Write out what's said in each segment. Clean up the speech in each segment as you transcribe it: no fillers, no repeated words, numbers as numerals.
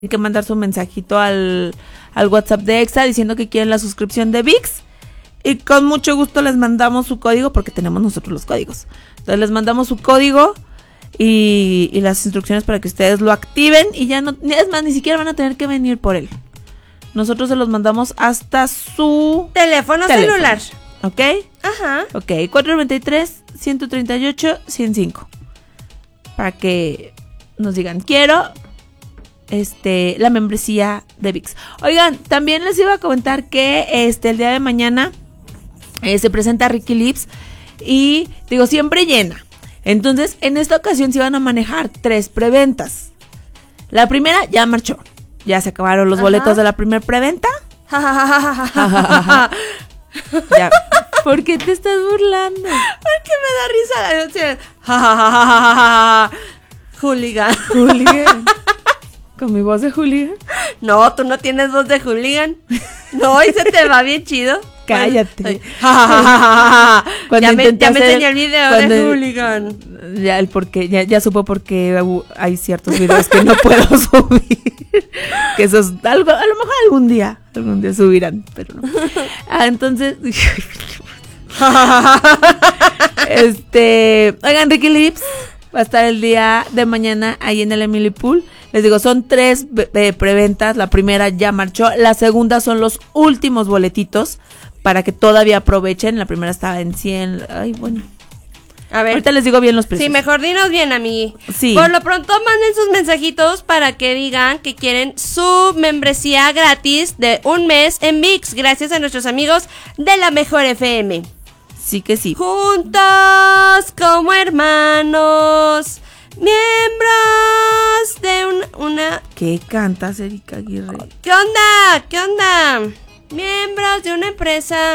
que mandar su mensajito al WhatsApp de Exa diciendo que quieren la suscripción de ViX. Y con mucho gusto les mandamos su código, porque tenemos nosotros los códigos. Entonces les mandamos su código y las instrucciones para que ustedes lo activen. Y ya no, es más, ni siquiera van a tener que venir por él. Nosotros se los mandamos hasta su teléfono celular. ¿Ok? Ajá. Ok, 493-138-105. Para que nos digan, quiero la membresía de ViX. Oigan, también les iba a comentar que el día de mañana se presenta Ricky Lips y digo, siempre llena. Entonces, en esta ocasión se van a manejar 3 preventas. La primera ya marchó. Ya se acabaron los boletos de la primera preventa. Ya. ¿Por qué te estás burlando? Porque me da risa la hooligan. Hooligan. ¿Con mi voz de hooligan? No, tú no tienes voz de hooligan. No, y se te va bien chido. Cállate. Ya me enseñó el video de hooligan. Ya el porqué, ya supo por qué hay ciertos videos que no puedo subir. Que eso es algo, a lo mejor algún día subirán, pero no. Entonces, oigan, Ricky Lips va a estar el día de mañana ahí en el Emily Pool. Les digo, son 3 preventas. La primera ya marchó. La segunda son los últimos boletitos para que todavía aprovechen. La primera estaba en 100. Ay, bueno. A ver. Ahorita les digo bien los precios. Sí, mejor dinos bien, amigui. Sí. Por lo pronto manden sus mensajitos para que digan que quieren su membresía gratis de un mes en ViX, gracias a nuestros amigos de La Mejor FM. Sí que sí. Juntos como hermanos, miembros de una... ¿Qué cantas, Erika Aguirre? ¿Qué onda? ¿Qué onda? Miembros de una empresa.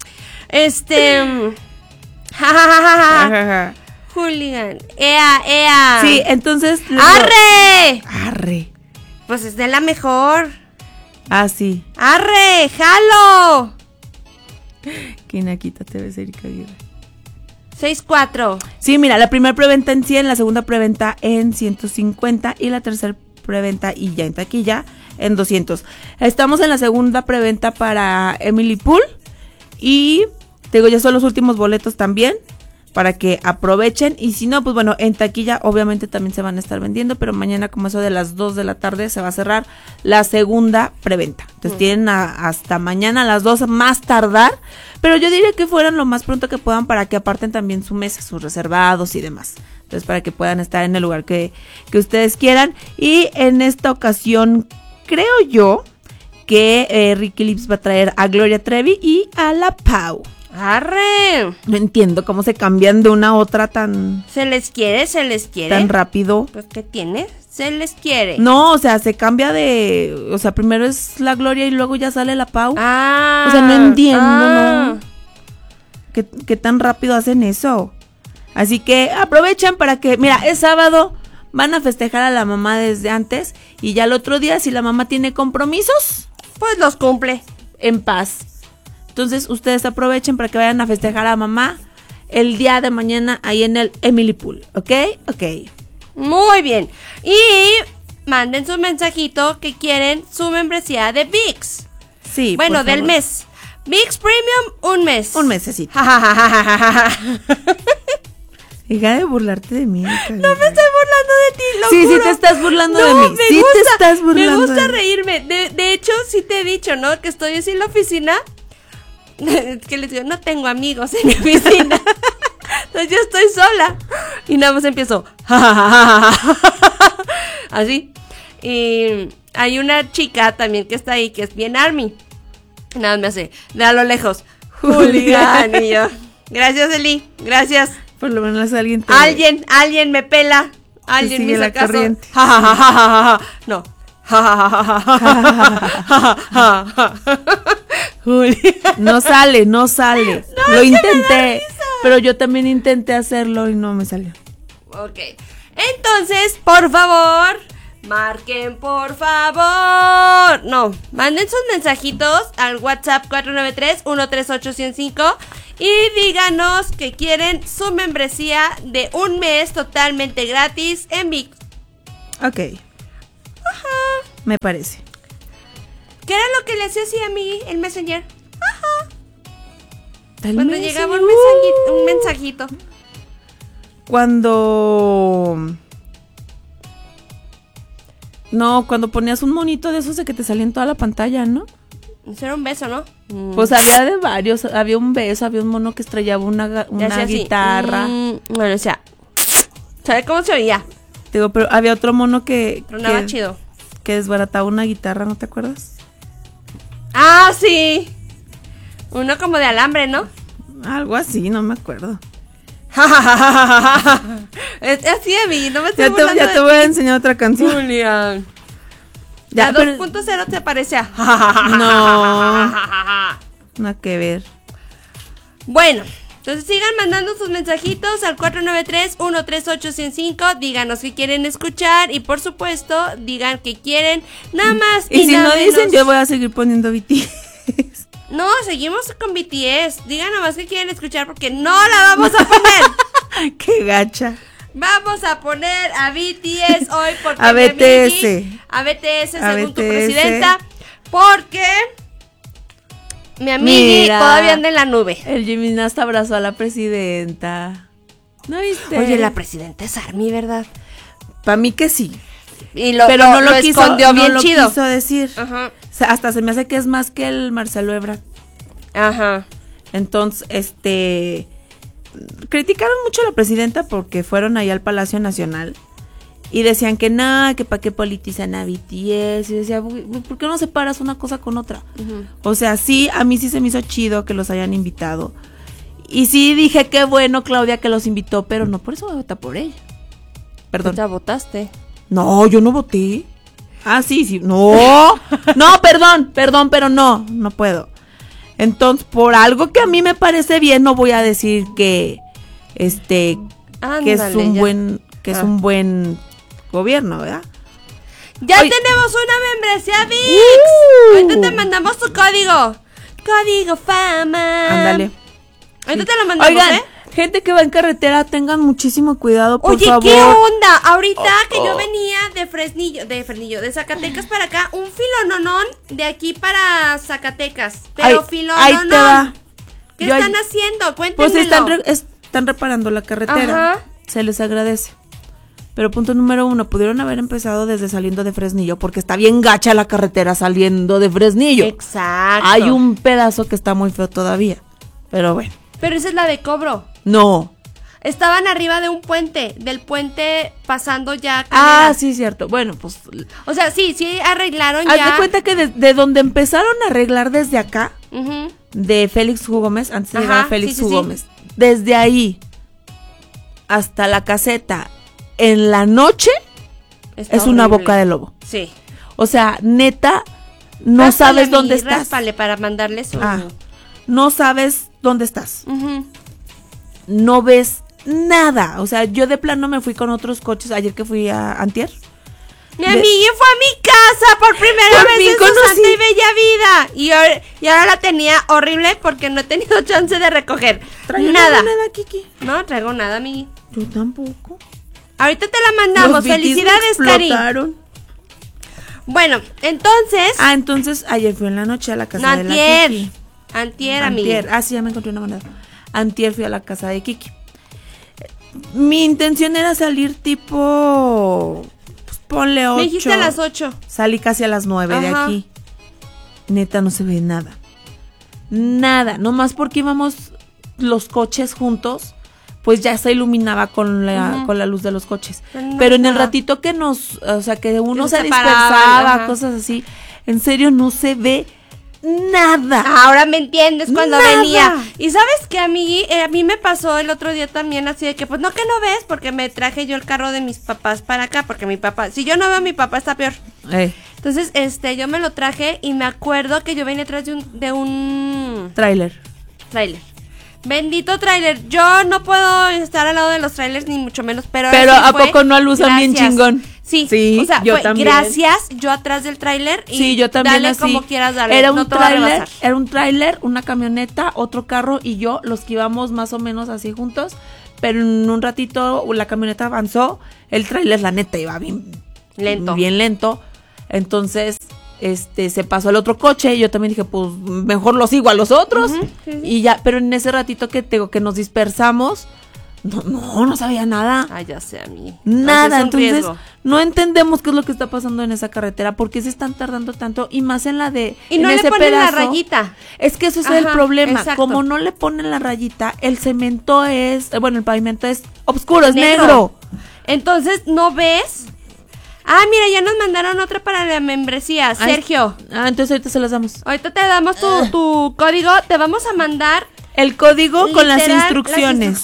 Hooligan. ¡Ea! Sí, entonces... ¡Arre! Pues es de La Mejor. Ah, sí. ¡Arre! ¡Jalo! Qué naquita te ves, Erika Aguirre. 6-4. Sí, mira, la primera preventa en 100, la segunda preventa en 150 y la tercera preventa y ya en taquilla en 200. Estamos en la segunda preventa para Emily Pool y te digo, ya son los últimos boletos también para que aprovechen. Y si no, pues bueno, en taquilla obviamente también se van a estar vendiendo, pero mañana como eso de las 2 de la tarde se va a cerrar la segunda preventa. Entonces tienen hasta mañana a las 2 más tardar, pero yo diría que fueran lo más pronto que puedan para que aparten también su mesa, sus reservados y demás. Entonces para que puedan estar en el lugar que ustedes quieran. Y en esta ocasión creo yo que Ricky Lips va a traer a Gloria Trevi y a la Pau. ¡Arre! No entiendo cómo se cambian de una a otra tan... ¿Se les quiere? Tan rápido. Pues, ¿qué tiene? Se les quiere. No, o sea, se cambia de... O sea, primero es la Gloria y luego ya sale la Pau. Ah. O sea, no entiendo, ¿no? ¿Qué tan rápido hacen eso? Así que aprovechen para que... Mira, es sábado, van a festejar a la mamá desde antes y ya el otro día, si la mamá tiene compromisos, pues los cumple. En paz. Entonces, ustedes aprovechen para que vayan a festejar a mamá el día de mañana ahí en el Emily Pool, ¿ok? Ok. Muy bien. Y manden su mensajito que quieren su membresía de ViX. Sí, bueno, del mes. ViX Premium, un mes. Un mesecito. Deja de burlarte de mí. No me estoy burlando de ti, lo sí, juro. Sí, te estás burlando de mí. Sí, te estás burlando. Me gusta reírme. De hecho, sí te he dicho, ¿no? Que estoy así en la oficina. Que les digo, no tengo amigos en mi oficina. Entonces yo estoy sola. Y nada más empiezo. Así. Y hay una chica también que está ahí, que es bien army. Nada más me hace, de a lo lejos, hooligan. Y yo, gracias, Eli, gracias. Por lo menos alguien Alguien me pela. Alguien me hizo caso. No. No sale. No, lo intenté, pero yo también intenté hacerlo y no me salió. Ok, entonces, por favor, marquen, por favor. No, manden sus mensajitos al WhatsApp 493-138-105 y díganos que quieren su membresía de un mes totalmente gratis en ViX. Ok. Ajá. me parece. ¿Qué era lo que le hacía así a mí el Messenger? El Cuando Messenger, llegaba un mensajito. Cuando ponías un monito de esos de que te salía en toda la pantalla, ¿no? Eso era un beso, ¿no? Pues había de varios, había un beso, había un mono que estrellaba una guitarra. Bueno, o sea, ¿sabe cómo se oía? Digo, pero había otro mono Tronaba chido. que desbarataba una guitarra, ¿no te acuerdas? Ah, sí. Uno como de alambre, ¿no? Algo así, no me acuerdo. Es así de mí, no me estoy Ya te voy a enseñar otra canción. Julián. Ya, La 2.0 te parecía. No, nada que ver. Bueno, entonces sigan mandando sus mensajitos al 493-138-105. Díganos qué quieren escuchar y por supuesto digan que quieren nada más. Y si nada no menos. dicen, yo voy a seguir poniendo BTS. No, seguimos con BTS. Digan nada más que quieren escuchar porque no la vamos a poner. Qué gacha. Vamos a poner a BTS hoy porque A mi BTS. amigui, a BTS según tu BTS. presidenta, porque mi amigui Mira. todavía anda en la nube. El gimnasta abrazó a la presidenta. ¿No viste? Oye, la presidenta es Army, ¿verdad? Para mí que sí. Pero no lo escondió bien no chido. lo quiso decir. Ajá. O sea, hasta se me hace que es más que el Marcelo Ebrard. Ajá. Entonces, criticaron mucho a la presidenta porque fueron ahí al Palacio Nacional y decían que nada, que para qué politizan a BTS. Y decía, ¿por qué no separas una cosa con otra? Uh-huh. O sea, sí, a mí sí se me hizo chido que los hayan invitado. Y sí dije, qué bueno, Claudia, que los invitó, pero no por eso voy a votar por ella. Perdón. Ya votaste. No, yo no voté. Ah, sí. No, perdón, pero no puedo. Entonces, por algo que a mí me parece bien, no voy a decir que Ándale, que es un ya. es un buen gobierno, ¿verdad? Ya Oye. tenemos una membresía VIX. Ahorita te mandamos tu código. Código fama. Ándale. Ahorita te lo mandamos, Oigan, gente que va en carretera, tengan muchísimo cuidado, por Oye, favor. ¿qué onda? Ahorita que yo venía de Zacatecas para acá, un filononón de aquí para Zacatecas. Pero filononón. Ahí te va. ¿Qué Yo están ahí- haciendo? Cuéntenmelo. Pues están reparando la carretera. Ajá. Se les agradece. Pero punto número 1, pudieron haber empezado desde saliendo de Fresnillo, porque está bien gacha la carretera saliendo de Fresnillo. Exacto. Hay un pedazo que está muy feo todavía. Pero bueno. Pero esa es la de cobro. No. Estaban arriba de un puente, del puente pasando ya. Ah, Canela. sí, cierto. Bueno, pues O sea, sí arreglaron haz ya. de cuenta que de donde empezaron a arreglar desde acá, Ujú. de Félix Gómez, antes se Ajá, llamaba Félix sí, sí, sí. Gómez, desde ahí hasta la caseta en la noche Está es una horrible. boca de lobo. Sí. O sea, neta, no Ráspale, sabes dónde amigui, estás. ráspale para mandarle su. No sabes dónde estás. Ujú. No ves nada. O sea, yo de plano me fui con otros coches ayer que fui a Antier. Mi amiga fue a mi casa por primera Por vez fin en su conocí. santa y bella vida. Y ahora la tenía horrible porque no he tenido chance de recoger nada. Nada, Kiki. No traigo nada, amigui. Yo tampoco. Ahorita te la mandamos. Los BTS Felicidades, me Cari. explotaron. Bueno, entonces. Entonces ayer fui en la noche a la casa de la Antier. Kiki. Antier, amiga. Antier. Sí, ya me encontré una manera. Antier fui a la casa de Kiki. Mi intención era salir tipo, pues ponle 8. Me dijiste a las 8. Salí casi a las 9 de Ajá. aquí. Neta, no se ve nada. Nada. Nomás porque íbamos los coches juntos, pues ya se iluminaba con la luz de los coches. Pero en el ratito que o sea, que uno Que se se separaban, dispersaba, ajá. cosas así, en serio no se ve nada. Ahora me entiendes cuando Nada. venía. Y sabes que, amigui, a mí me pasó el otro día también así de que, pues no que no ves, porque me traje yo el carro de mis papás para acá, porque mi papá, si yo no veo a mi papá está peor. Entonces, yo me lo traje y me acuerdo que yo venía atrás de un Tráiler. tráiler. Bendito tráiler. Yo no puedo estar al lado de los trailers ni mucho menos, pero Pero sí ¿a fue poco no alusan bien gracias. chingón? Sí, o sea, yo fue también. gracias, yo atrás del tráiler y Sí, yo también dale así. como quieras darle. Era no un te va a tráiler, rebasar. una camioneta, otro carro y yo, los que íbamos más o menos así juntos, pero en un ratito la camioneta avanzó, el tráiler la neta iba bien Lento. bien lento. Entonces, se pasó al otro coche y yo también dije, pues mejor lo sigo a los otros. Sí. Y ya, pero en ese ratito que nos dispersamos, no sabía nada. Ay, ya sé, a mí. Nada, entonces riesgo. No entendemos qué es lo que está pasando en esa carretera, por qué se están tardando tanto y más en la de y no en le ese ponen pedazo, la rayita. Es que eso es el problema, exacto. Como no le ponen la rayita, el cemento el pavimento es oscuro, es negro. Entonces, ¿no ves? Ah, mira, ya nos mandaron otra para la membresía, Sergio. Entonces ahorita se las damos. Ahorita te damos tu código, te vamos a mandar el código con las instrucciones.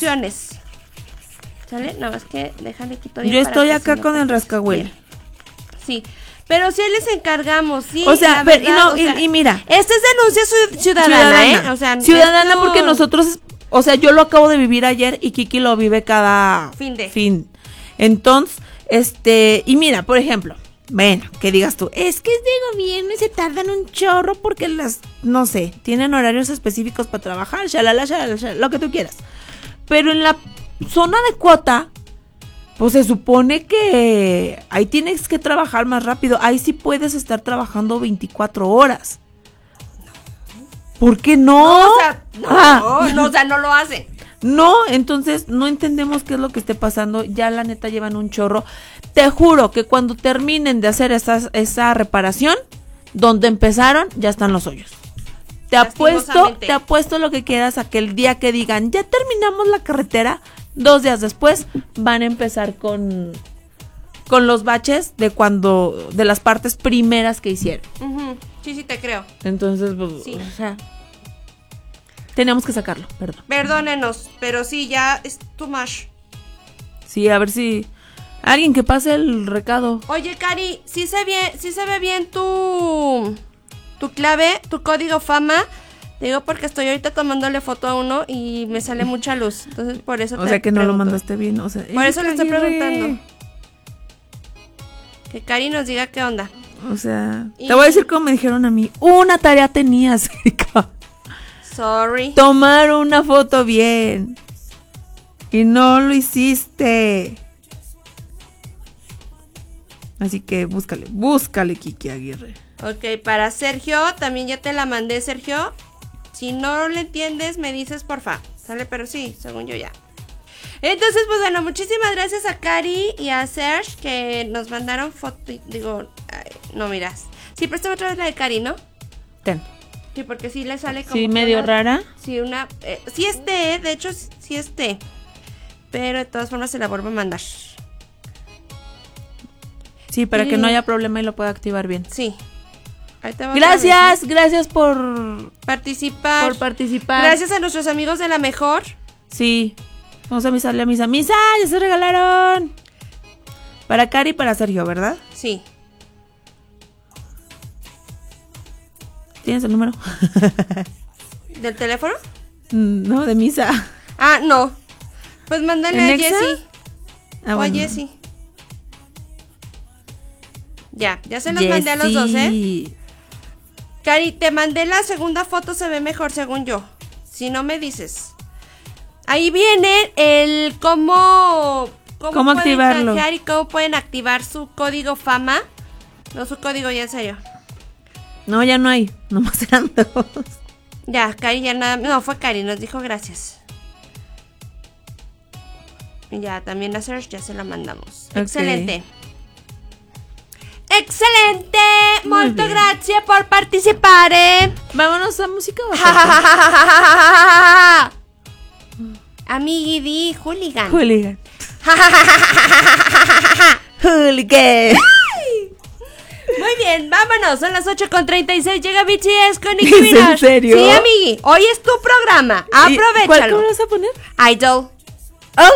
¿Sale? Nada más que déjale quito. Yo estoy acá con el rascahuele. Sí, pero sí les encargamos, sí. O sea, y mira. Esta es denuncia ciudadana, ¿eh? O sea, ciudadana porque nosotros, o sea, yo lo acabo de vivir ayer y Kiki lo vive cada fin. Entonces, y mira, por ejemplo, bueno, que digas tú, es que es de gobierno y se tardan un chorro porque no sé, tienen horarios específicos para trabajar, shalala, lo que tú quieras. Pero en la zona de cuota, pues se supone que ahí tienes que trabajar más rápido. Ahí sí puedes estar trabajando 24 horas. ¿Por qué no? O sea, no lo hacen. No, entonces no entendemos qué es lo que esté pasando. Ya la neta llevan un chorro. Te juro que cuando terminen de hacer esa reparación, donde empezaron, ya están los hoyos. Te apuesto lo que quieras a que el día que digan, ya terminamos la carretera, 2 días después van a empezar con los baches de las partes primeras que hicieron. Uh-huh. Sí, te creo. Entonces, pues, sí. O sea, teníamos que sacarlo, perdón. Perdónenos, pero sí, ya es too much. Sí, a ver si alguien que pase el recado. Oye, Cari, sí se ve bien tu clave, tu código fama. Digo porque estoy ahorita tomándole foto a uno y me sale mucha luz. Entonces por eso o sea que no lo mandaste bien, o sea, por eso le estoy preguntando. Que Cari nos diga qué onda. O sea, te voy a decir como me dijeron a mí, una tarea tenías, Erika. Sorry. Tomar una foto bien. Y no lo hiciste. Así que búscale, Kiki Aguirre. Ok, para Sergio, también ya te la mandé, Sergio. Si no le entiendes, me dices, porfa. ¿Sale? Pero sí, según yo ya. Entonces, pues bueno, muchísimas gracias a Cari y a Serge que nos mandaron foto. Digo, no miras. Sí, préstame otra vez la de Cari, ¿no? Ten. Sí, porque sí le sale como... Sí, medio rara. Sí, sí es T, de hecho sí es T. Pero de todas formas se la vuelvo a mandar. Sí, para que no haya problema y lo pueda activar bien. Sí. Gracias por participar. participar. Gracias a nuestros amigos de La Mejor. Sí. Vamos a avisarle a Misa. ¡Misa! ¡Ya se regalaron! Para Cari y para Sergio, ¿verdad? Sí. ¿Tienes el número? ¿Del teléfono? No, de Misa. Ah, no. Pues mándale a Jessie. O a Jessie. Ya se los mandé a los dos, ¿eh? Cari, te mandé la segunda foto, se ve mejor según yo. Si no me dices. Ahí viene el cómo activarlo y cómo pueden activar su código fama. No, su código ya en serio. No, ya no hay. Nomás eran 2. Ya, Cari ya nada. No, fue Cari, nos dijo gracias. Y ya, también la search ya se la mandamos. Okay. Excelente. Excelente, molto grazie por participare. Vámonos a música. Amigui di hooligan. Hooligan. Muy bien, vámonos, son las 8:36, llega BTS con Nicki Minaj. ¿En serio? Sí, amigui, hoy es tu programa, aprovéchalo. ¿Cuál vas a poner? Idol. Ay.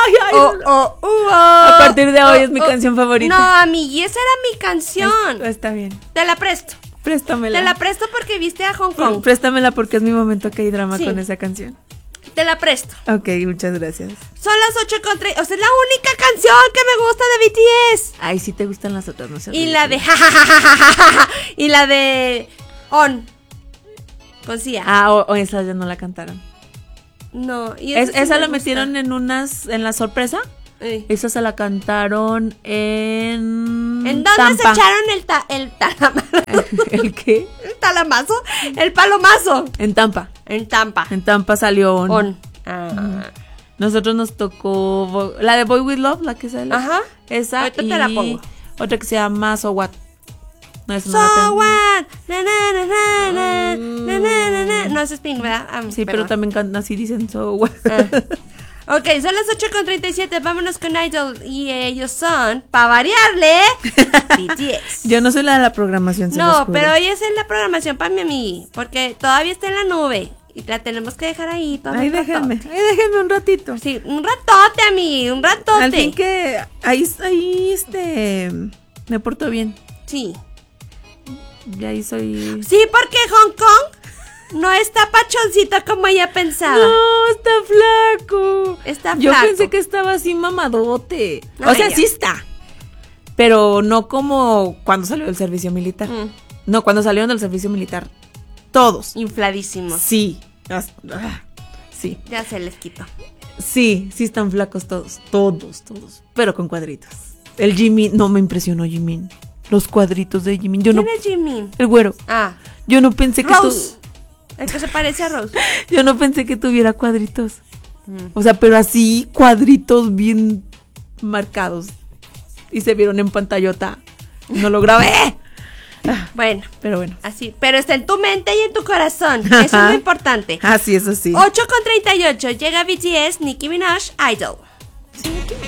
A partir de hoy es mi canción favorita. No, amigui, esa era mi canción. Está bien. Te la presto. Préstamela. Te la presto porque viste a Hong Kong. Préstamela porque es mi momento que hay drama con esa canción. Te la presto. Ok, muchas gracias. Son las 8:30. O sea, es la única canción que me gusta de BTS. Ay, sí te gustan las otras, no sé. Y la de y la de On. Con Sia. O esa ya no la cantaron. No, y esa la metieron en la sorpresa. Esa se la cantaron en dónde Tampa. se echaron el talamazo? ¿El qué? El talamazo. El palomazo. En Tampa. En Tampa. En Tampa salió On. Nosotros nos tocó la de Boy With Love, la que sale. Ajá. Esa. Ahorita y te la pongo. otra que se llama So What. No, eso So no la tengo. what? Na, na, na, na, na, na, na, na. No, ese es Pink, ¿verdad? Sí, pero también así dicen So What. Ok, son las 8:37, vámonos con Idol. Y ellos son, para variarle, BTS. Yo no soy la de la programación. No, pero hoy es en la programación para mi amiga, porque todavía está en la nube. Y la tenemos que dejar ahí. Ahí déjenme un ratito. Sí, un ratote, amiga, un ratote. Al fin que ahí me porto bien. Sí. Y ahí soy... Sí, porque Hong Kong no está pachoncito como ella pensaba. No, está flaco. Está Yo flaco. pensé que estaba así mamadote. Ay, o sea, ya. sí está. Pero no como cuando salió del servicio militar. No, cuando salieron del servicio militar. Todos. Infladísimos. Sí. Sí. Ya se les quitó. Sí, están flacos todos. Todos. Pero con cuadritos. El Jimin, no me impresionó Jimin. Los cuadritos de Jimin. ¿Quién es Jimin? El güero. Ah. Yo no pensé que Rose. El que se parece a Rose. Yo no pensé que tuviera cuadritos. O sea, pero así cuadritos bien marcados. Y se vieron en pantallota. No lo grabé. Bueno. Pero bueno. Así. Pero está en tu mente y en tu corazón. Eso es lo importante. Ah, sí, eso sí. 8:38. Llega BTS, Nicki Minaj, Idol.